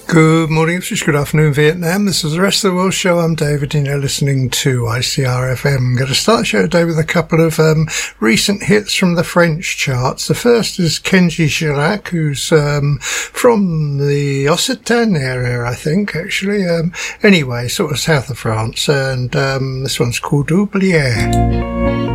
Good morning, Ipswich. Good afternoon, Vietnam. This is the Rest of the World Show. I'm David, and you're listening to ICRFM. I'm going to start the show today with a couple of recent hits from the French charts. The first is Kenji Girac, who's from the Occitan area, I think, actually. Anyway, sort of south of France, and this one's called Oublier.